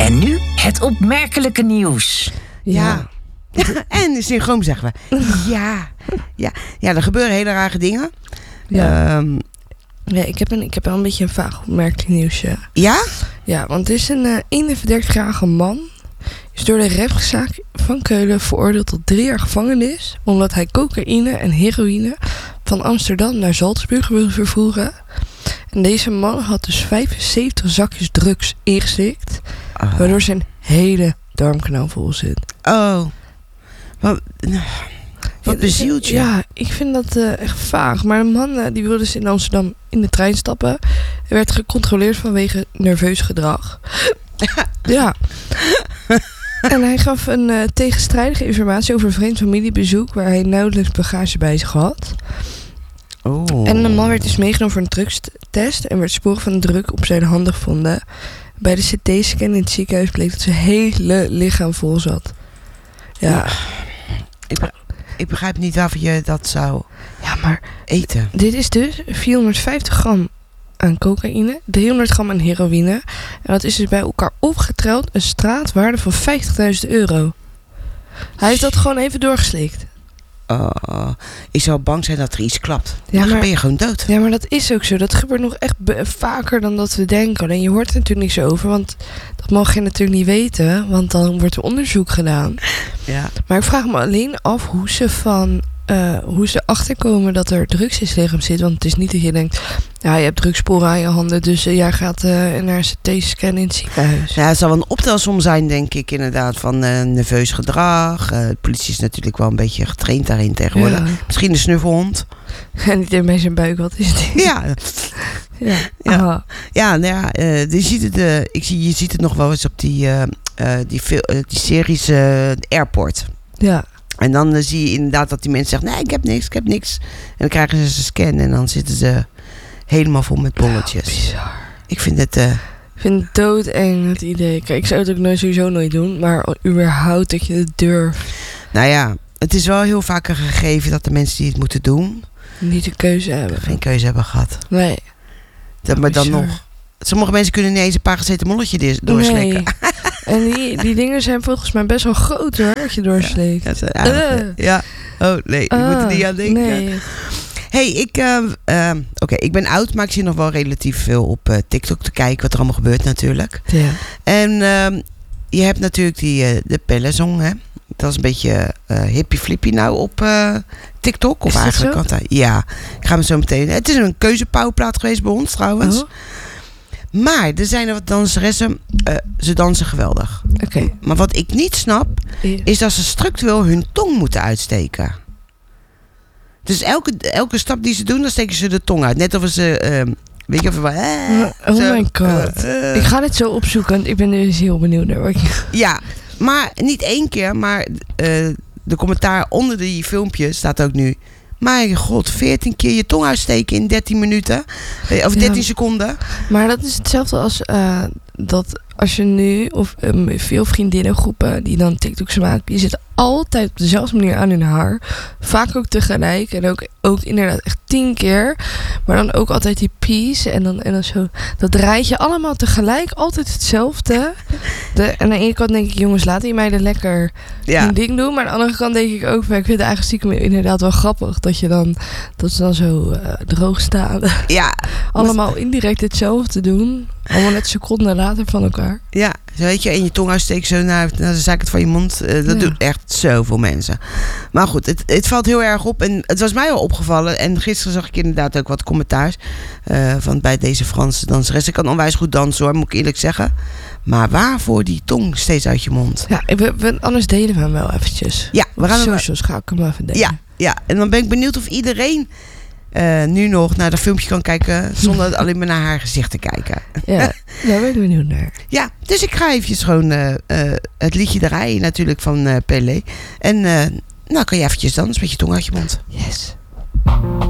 En nu het opmerkelijke nieuws. Ja. En synchroon zeggen we. Ja, er gebeuren hele rare dingen. Ja. Ja, ik heb wel een beetje een vaag opmerkelijk nieuwsje. Ja? Ja, want er is een 31-jarige man. Is door de rechtszaak van Keulen veroordeeld tot 3 jaar gevangenis. Omdat hij cocaïne en heroïne van Amsterdam naar Salzburg wilde vervoeren. En deze man had dus 75 zakjes drugs ingeslikt. Waardoor zijn hele darmkanaal vol zit. Oh. Wat bezielt je? Ja, ik vind dat echt vaag. Maar een man die wilde dus in Amsterdam in de trein stappen. Hij werd gecontroleerd vanwege nerveus gedrag. Ja. En hij gaf een tegenstrijdige informatie over een vreemd familiebezoek waar hij nauwelijks bagage bij zich had. Oh. En de man werd dus meegenomen voor een drugstest en werd sporen van drug op zijn handen gevonden. Bij de CT-scan in het ziekenhuis bleek dat zijn hele lichaam vol zat. Ja. Ik begrijp niet waarvoor je dat zou eten. Dit is dus 450 gram aan cocaïne, 300 gram aan heroïne. En dat is dus bij elkaar opgeteld een straatwaarde van €50.000. Hij heeft dat gewoon even doorgeslikt. Ik zou bang zijn dat er iets klapt. Ja, Dan maar ben je gewoon dood. Ja, maar dat is ook zo. Dat gebeurt nog echt vaker dan dat we denken. En je hoort er natuurlijk niks over, want dat mag je natuurlijk niet weten. Want dan wordt er onderzoek gedaan. Ja. Maar ik vraag me alleen af hoe ze erachter komen dat er drugs in zijn lichaam zit. Want het is niet dat je denkt, ja, je hebt drugsporen aan je handen, dus jij gaat naar een CT-scan in het ziekenhuis. Ja, het zal wel een optelsom zijn, denk ik, inderdaad, van nerveus gedrag. De politie is natuurlijk wel een beetje getraind daarin tegenwoordig. Ja. Misschien een snuffelhond. En niet in zijn buik, wat is het? Ja. Je ziet het nog wel eens op die series Airport. Ja. En dan zie je inderdaad dat die mensen zeggen, nee, ik heb niks. En dan krijgen ze een scan en dan zitten ze helemaal vol met bolletjes. Bizar. Ik vind het... Ik vind het doodeng, het idee. Kijk, ik zou het ook sowieso nooit doen, maar überhaupt dat je het durft. Nou ja, het is wel heel vaak een gegeven dat de mensen die het moeten doen niet de keuze hebben. Geen keuze hebben gehad. Nee. Maar dan nog. Sommige mensen kunnen niet eens een paracetamolletje doorslikken. Nee. En die dingen zijn volgens mij best wel groot hoor, dat je doorsleekt. Ja. Oh nee, ik moet er niet aan denken. Nee. Hey, ik ben oud, maar ik zie nog wel relatief veel op TikTok te kijken wat er allemaal gebeurt natuurlijk. Ja. En je hebt natuurlijk de Pelle-song, hè. Dat is een beetje hippie-flippie nou op TikTok. Of eigenlijk altijd. Ja, ik ga me zo meteen. Het is een keuzepauwplaat geweest bij ons trouwens. Oh. Maar er zijn er wat danseressen. Ze dansen geweldig. Oké. Maar wat ik niet snap, is dat ze structureel hun tong moeten uitsteken. Dus elke stap die ze doen, dan steken ze de tong uit. Net of ze... weet je of oh my god. Ik ga dit zo opzoeken, want ik ben dus heel benieuwd naar. Ja, maar niet 1 keer, maar de commentaar onder die filmpjes staat ook nu. Mijn god, 14 keer je tong uitsteken in 13 minuten. Of 13 seconden. Maar dat is hetzelfde als dat als je nu, of veel vriendinnengroepen die dan TikToks maken, die zitten altijd op dezelfde manier aan hun haar. Vaak ook tegelijk. En ook inderdaad echt 10 keer. Maar dan ook altijd die piece. En dan zo. Dat draait je allemaal tegelijk. Altijd hetzelfde. En aan de ene kant denk ik, jongens, laat die meiden lekker hun ding doen. Maar aan de andere kant denk ik ook, ik vind het eigenlijk stiekem inderdaad wel grappig. Dat ze dan zo droog staan. Ja. Allemaal indirect hetzelfde doen. Allemaal net seconden later van elkaar. Ja, weet je, en je tong uitsteken zo naar de zijkant van je mond. Dat doen echt zoveel mensen. Maar goed, het valt heel erg op. En het was mij wel opgevallen. En gisteren zag ik inderdaad ook wat commentaars van bij deze Franse danseres. Ik kan onwijs goed dansen hoor, moet ik eerlijk zeggen. Maar waarvoor die tong steeds uit je mond? Ja, anders delen we hem wel eventjes. Ja, we gaan socials ga ik hem even delen. Ja, en dan ben ik benieuwd of iedereen nu nog naar dat filmpje kan kijken zonder alleen maar naar haar gezicht te kijken. Ja, daar ben ik benieuwd naar. Ja, dus ik ga eventjes gewoon het liedje draaien natuurlijk van Pelé. En nou kan je eventjes dansen met je tong uit je mond. Yes.